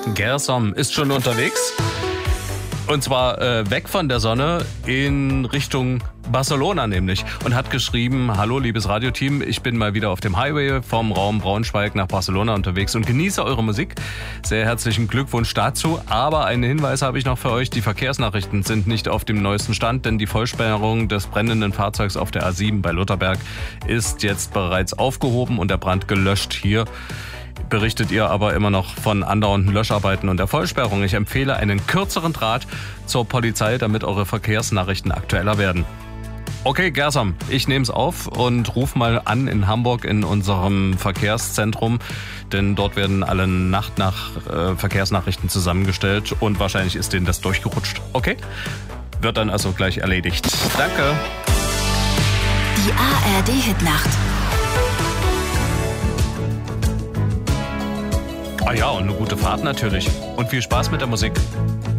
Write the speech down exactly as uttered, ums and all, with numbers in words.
Gersom ist schon unterwegs. Und zwar äh, weg von der Sonne in Richtung Barcelona nämlich. Und hat geschrieben, hallo liebes Radioteam, ich bin mal wieder auf dem Highway vom Raum Braunschweig nach Barcelona unterwegs und genieße eure Musik. Sehr herzlichen Glückwunsch dazu. Aber einen Hinweis habe ich noch für euch, die Verkehrsnachrichten sind nicht auf dem neuesten Stand, denn die Vollsperrung des brennenden Fahrzeugs auf der A sieben bei Lutherberg ist jetzt bereits aufgehoben und der Brand gelöscht. Hier berichtet ihr aber immer noch von andauernden Löscharbeiten und der Vollsperrung. Ich empfehle einen kürzeren Draht zur Polizei, damit eure Verkehrsnachrichten aktueller werden. Okay, Gersom, ich nehme es auf und ruf mal an in Hamburg in unserem Verkehrszentrum, denn dort werden alle Nacht nach äh, Verkehrsnachrichten zusammengestellt und wahrscheinlich ist denen das durchgerutscht. Okay? Wird dann also gleich erledigt. Danke. Die A R D-Hitnacht. Ah ja, und eine gute Fahrt natürlich. Und viel Spaß mit der Musik.